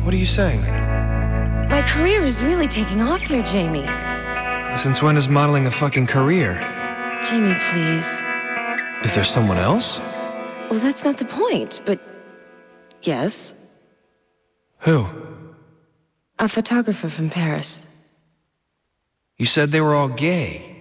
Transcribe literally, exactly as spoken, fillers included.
What are you saying? My career is really taking off here, Jamie. Since when is modeling a fucking career? Jamie, please. Is there someone else? Well, that's not the point, but... yes. Who? A photographer from Paris. You said they were all gay.